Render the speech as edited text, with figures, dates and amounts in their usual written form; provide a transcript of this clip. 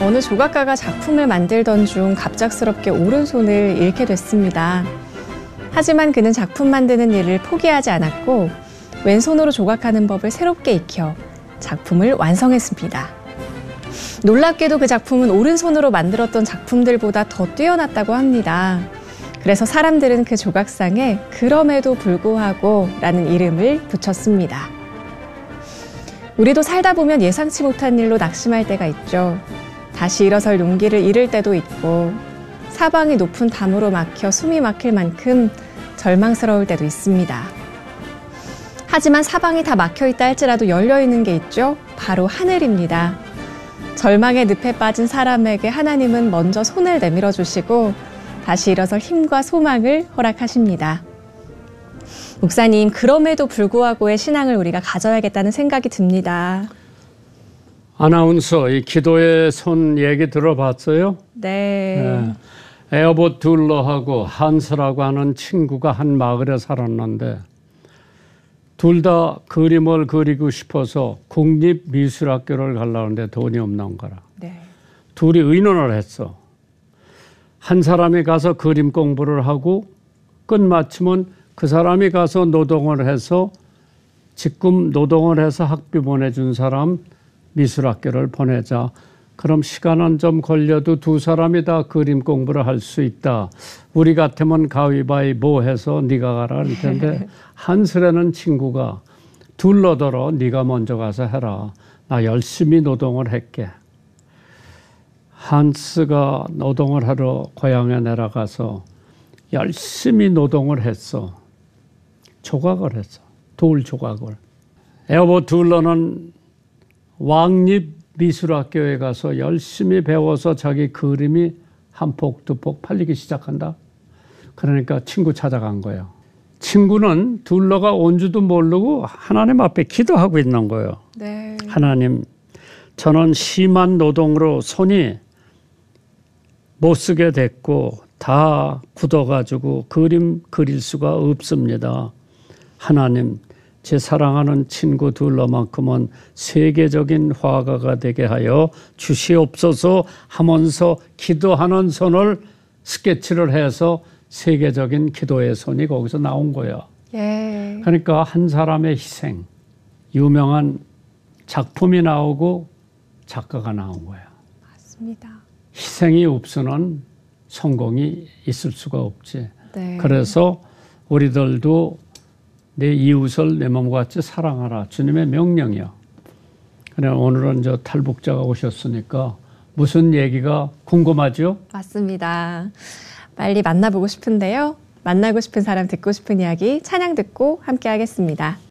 어느 조각가가 작품을 만들던 중 갑작스럽게 오른손을 잃게 됐습니다. 하지만 그는 작품 만드는 일을 포기하지 않았고 왼손으로 조각하는 법을 새롭게 익혀 작품을 완성했습니다. 놀랍게도 그 작품은 오른손으로 만들었던 작품들보다 더 뛰어났다고 합니다. 그래서 사람들은 그 조각상에 그럼에도 불구하고 라는 이름을 붙였습니다. 우리도 살다 보면 예상치 못한 일로 낙심할 때가 있죠. 다시 일어설 용기를 잃을 때도 있고 사방이 높은 담으로 막혀 숨이 막힐 만큼 절망스러울 때도 있습니다. 하지만 사방이 다 막혀있다 할지라도 열려있는 게 있죠. 바로 하늘입니다. 절망의 늪에 빠진 사람에게 하나님은 먼저 손을 내밀어 주시고 다시 일어설 힘과 소망을 허락하십니다. 목사님, 그럼에도 불구하고의 신앙을 우리가 가져야겠다는 생각이 듭니다. 아나운서, 이 기도의 손 얘기 들어봤어요? 네. 에어봇 둘러하고 한스라고 하는 친구가 한 마을에 살았는데 둘 다 그림을 그리고 싶어서 국립미술학교를 가려는데 돈이 없는 거라. 네. 둘이 의논을 했어. 한 사람이 가서 그림 공부를 하고 끝마치면 그 사람이 가서 노동을 해서 직금 노동을 해서 학비 보내준 사람 미술학교를 보내자. 그럼 시간은 좀 걸려도 두 사람이 다 그림 공부를 할 수 있다. 우리 같으면 가위바위보 해서 네가 가라 할 텐데 한스라는 친구가 둘러더러 네가 먼저 가서 해라. 나 열심히 노동을 할게. 한스가 노동을 하러 고향에 내려가서 열심히 노동을 했어. 조각을 했어. 돌 조각을. 에어봇 둘러는 왕립 미술학교에 가서 열심히 배워서 자기 그림이 한 폭, 두 폭 팔리기 시작한다. 그러니까 친구 찾아간 거예요. 친구는 둘러가 온 줄도 모르고 하나님 앞에 기도하고 있는 거예요. 네. 하나님, 저는 심한 노동으로 손이 못 쓰게 됐고 다 굳어가지고 그림 그릴 수가 없습니다. 하나님, 제 사랑하는 친구 둘러만큼은 세계적인 화가가 되게 하여 주시옵소서 하면서 기도하는 손을 스케치를 해서 세계적인 기도의 손이 거기서 나온 거예요. 예. 그러니까 한 사람의 희생, 유명한 작품이 나오고 작가가 나온 거예요. 맞습니다. 희생이 없으면 성공이 있을 수가 없지. 네. 그래서 우리들도 내 이웃을 내 몸과 같이 사랑하라. 주님의 명령이요. 그래 오늘은 저 탈북자가 오셨으니까 무슨 얘기가 궁금하죠? 맞습니다. 빨리 만나보고 싶은데요. 만나고 싶은 사람, 듣고 싶은 이야기 찬양 듣고 함께 하겠습니다.